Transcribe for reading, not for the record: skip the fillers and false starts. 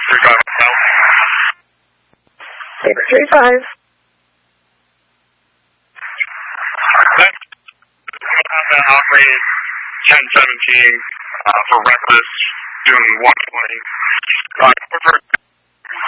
Saber 35. That's operated 1017 for reckless, doing 120.